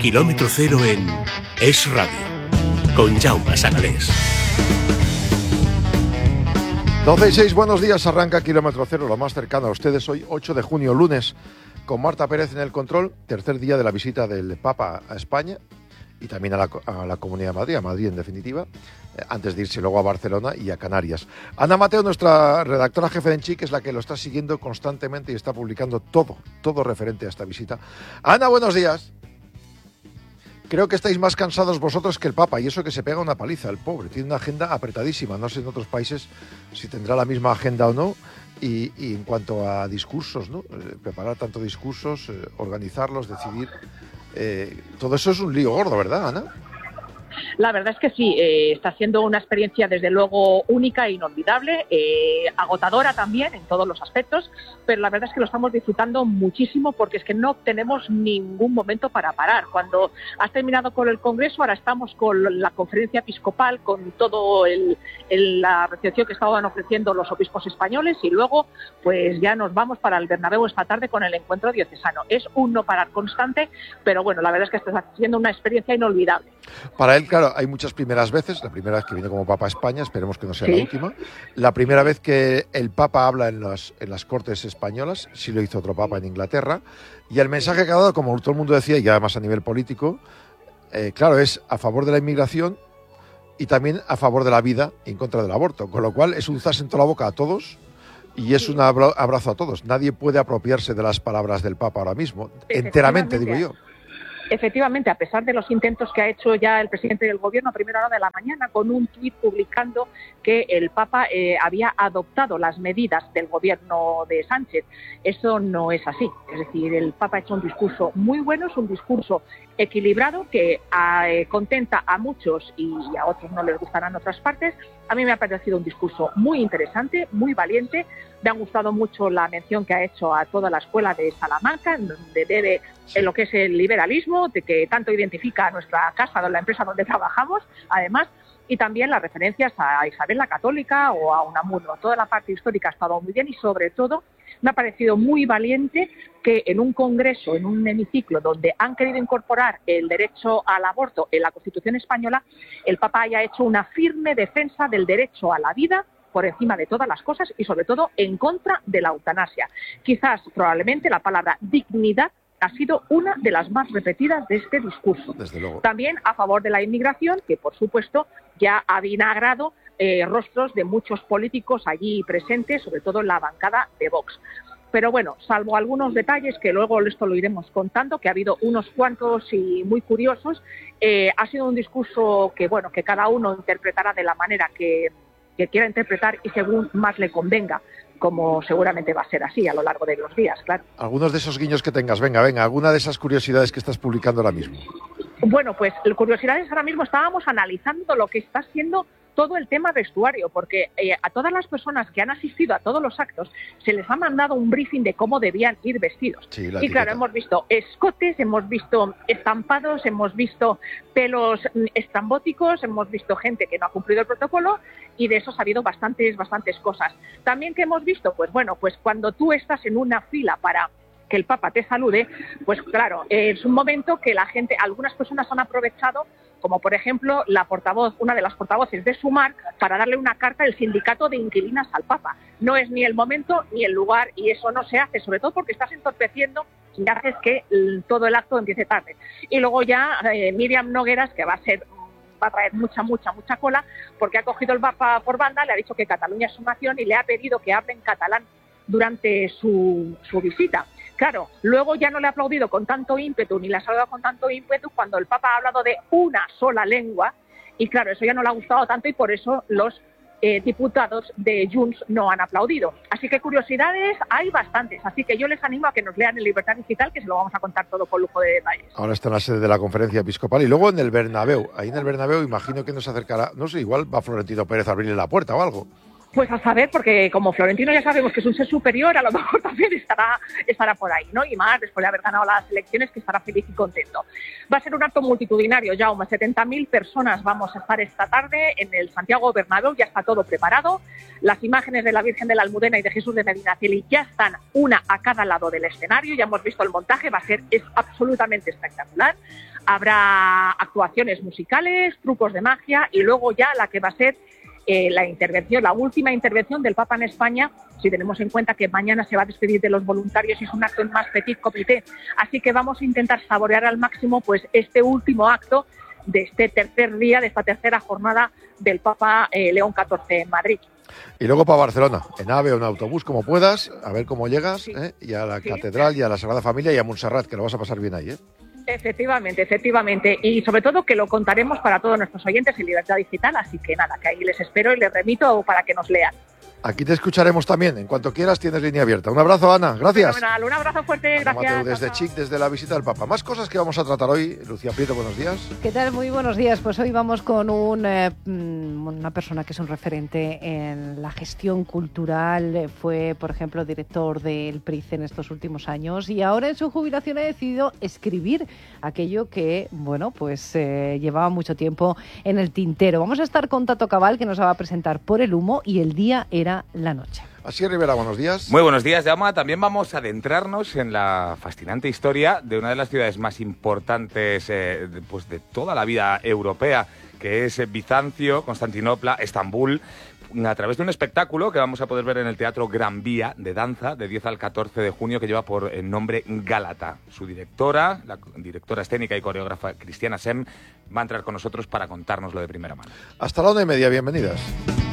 Kilómetro Cero en Es Radio, con Jaume Sagalés. 12 y 6, buenos días, arranca Kilómetro Cero, lo más cercano a ustedes hoy, 8 de junio, lunes, con Marta Pérez en el control, tercer día de la visita del Papa a España y también a la Comunidad de Madrid, a Madrid en definitiva, antes de irse luego a Barcelona y a Canarias. Ana Mateo, nuestra redactora jefe en CHIC, es la que lo está siguiendo constantemente y está publicando todo referente a esta visita. Ana, buenos días. Creo que estáis más cansados vosotros que el Papa, y eso que se pega una paliza, el pobre. Tiene una agenda apretadísima, no sé en otros países si tendrá la misma agenda o no. Y en cuanto a discursos, ¿no? Preparar tanto discursos, organizarlos, decidir, todo eso es un lío gordo, ¿verdad, Ana? La verdad es que sí, está siendo una experiencia desde luego única e inolvidable, agotadora también en todos los aspectos, pero la verdad es que lo estamos disfrutando muchísimo porque es que no tenemos ningún momento para parar. Cuando has terminado con el Congreso, ahora estamos con la conferencia episcopal, con todo la recepción que estaban ofreciendo los obispos españoles y luego pues ya nos vamos para el Bernabéu esta tarde con el encuentro diocesano. Es un no parar constante, pero bueno, la verdad es que está siendo una experiencia inolvidable. Para él, claro, hay muchas primeras veces. La primera vez que viene como Papa a España, esperemos que no sea la última. La primera vez que el Papa habla en las Cortes españolas, sí lo hizo otro Papa en Inglaterra. Y el mensaje que ha dado, como todo el mundo decía, y además a nivel político, claro, es a favor de la inmigración y también a favor de la vida y en contra del aborto. Con lo cual es un zas en toda la boca a todos y es un abrazo a todos. Nadie puede apropiarse de las palabras del Papa ahora mismo, enteramente, digo yo. Efectivamente, a pesar de los intentos que ha hecho ya el presidente del Gobierno a primera hora de la mañana con un tuit publicando que el Papa había adoptado las medidas del Gobierno de Sánchez, eso no es así. Es decir, el Papa ha hecho un discurso muy bueno, es un discurso equilibrado que contenta a muchos y a otros no les gustarán otras partes. A mí me ha parecido un discurso muy interesante, muy valiente. Me ha gustado mucho la mención que ha hecho a toda la escuela de Salamanca, en donde debe en lo que es el liberalismo, de que tanto identifica a nuestra casa, la empresa donde trabajamos, además, y también las referencias a Isabel la Católica o a Unamuno. Toda la parte histórica ha estado muy bien y sobre todo me ha parecido muy valiente que en un congreso, en un hemiciclo donde han querido incorporar el derecho al aborto en la Constitución española, el Papa haya hecho una firme defensa del derecho a la vida por encima de todas las cosas y sobre todo en contra de la eutanasia. Quizás, probablemente, la palabra dignidad ha sido una de las más repetidas de este discurso. Desde luego. También a favor de la inmigración, que por supuesto ya ha vinagrado rostros de muchos políticos allí presentes, sobre todo en la bancada de Vox. Pero bueno, salvo algunos detalles que luego esto lo iremos contando, que ha habido unos cuantos y muy curiosos, ha sido un discurso que bueno, que cada uno interpretará de la manera que quiera interpretar y según más le convenga, como seguramente va a ser así a lo largo de los días, claro. Algunos de esos guiños que tengas, venga, alguna de esas curiosidades que estás publicando ahora mismo. Bueno, pues curiosidades, ahora mismo estábamos analizando lo que está siendo todo el tema vestuario, porque a todas las personas que han asistido a todos los actos se les ha mandado un briefing de cómo debían ir vestidos. Sí, y claro, hemos visto escotes, hemos visto estampados, hemos visto pelos estrambóticos, hemos visto gente que no ha cumplido el protocolo y de eso ha habido bastantes cosas. También que hemos visto, pues bueno, pues cuando tú estás en una fila para que el Papa te salude, pues claro, es un momento que la gente, algunas personas han aprovechado, como por ejemplo una de las portavoces de Sumar, para darle una carta del sindicato de inquilinas al Papa. No es ni el momento ni el lugar y eso no se hace, sobre todo porque estás entorpeciendo y haces que todo el acto empiece tarde. Y luego ya Míriam Nogueras, que va a traer mucha cola, porque ha cogido el Papa por banda, le ha dicho que Cataluña es su nación y le ha pedido que hable en catalán durante su visita. Claro, luego ya no le ha aplaudido con tanto ímpetu, ni le ha saludado con tanto ímpetu cuando el Papa ha hablado de una sola lengua, y claro, eso ya no le ha gustado tanto y por eso los diputados de Junts no han aplaudido. Así que curiosidades hay bastantes, así que yo les animo a que nos lean en Libertad Digital, que se lo vamos a contar todo con lujo de detalles. Ahora está en la sede de la conferencia episcopal y luego en el Bernabéu. Ahí en el Bernabéu imagino que nos acercará, no sé, igual va Florentino Pérez a abrirle la puerta o algo. Pues a saber, porque como Florentino ya sabemos que es un ser superior, a lo mejor también estará por ahí, ¿no? Y más después de haber ganado las elecciones, que estará feliz y contento. Va a ser un acto multitudinario, Jaume. 70.000 personas vamos a estar esta tarde en el Santiago Bernabéu, ya está todo preparado. Las imágenes de la Virgen de la Almudena y de Jesús de Medinaceli ya están una a cada lado del escenario, ya hemos visto el montaje, es absolutamente espectacular. habrá actuaciones musicales, trucos de magia y luego ya la que va a ser la última intervención del Papa en España, si tenemos en cuenta que mañana se va a despedir de los voluntarios y es un acto en más petit comité. Así que vamos a intentar saborear al máximo pues este último acto de este tercer día, de esta tercera jornada del Papa León XIV en Madrid. Y luego para Barcelona, en AVE o en autobús, como puedas, a ver cómo llegas, Sí. Y a la Catedral y a la Sagrada Familia y a Montserrat, que lo vas a pasar bien ahí, ¿eh? Efectivamente. Y sobre todo que lo contaremos para todos nuestros oyentes en Libertad Digital, así que nada, que ahí les espero y les remito para que nos lean. Aquí te escucharemos también. En cuanto quieras, tienes línea abierta. Un abrazo, Ana. Gracias. Fenomenal. Un abrazo fuerte. Ana Gracias. Mateu, desde Chao, chao. Chic, desde la visita del Papa. Más cosas que vamos a tratar hoy. Lucía Prieto, buenos días. ¿Qué tal? Muy buenos días. Pues hoy vamos con una persona que es un referente en la gestión cultural. Fue, por ejemplo, director del PRIC en estos últimos años y ahora en su jubilación ha decidido escribir aquello que, bueno, pues llevaba mucho tiempo en el tintero. Vamos a estar con Tato Cabal, que nos va a presentar Por el humo y El día era la noche. Así Rivera, buenos días. Muy buenos días, Jaume. También vamos a adentrarnos en la fascinante historia de una de las ciudades más importantes de toda la vida europea, que es Bizancio, Constantinopla, Estambul, a través de un espectáculo que vamos a poder ver en el Teatro Gran Vía de danza de 10 al 14 de junio que lleva por nombre Gálata. Su directora, la directora escénica y coreógrafa Cristiana Sem, va a entrar con nosotros para contárnoslo de primera mano. Hasta la 1:30, bienvenidas.